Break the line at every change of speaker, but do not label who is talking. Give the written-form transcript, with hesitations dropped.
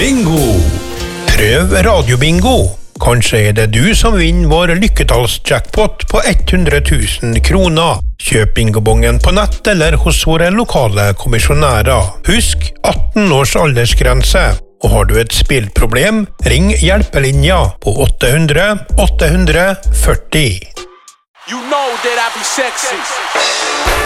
Bingo! Prøv radiobingo. Kanskje er det du som vinner vår lykketallsjackpot på 100 000 kroner. Kjøp bingobongen på nett eller hos våre lokale kommisjonærer. Husk 18 års aldersgrense. Og har du et spillproblem, ring hjelpelinja på 800 840.
You know that I be sexy.